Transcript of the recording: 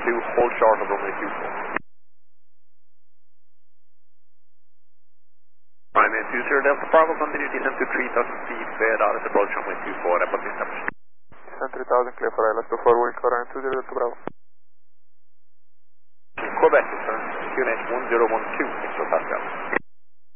2, hold short of runway 24. Runway 20 Delta Bravo, continue descent to 3000 feet, clear out approach runway 24, report established. Descent 3000, clear for ILS 24, will clear runway 20 Delta Bravo. Quebec, sir, QNH 1012, 6 Pascal.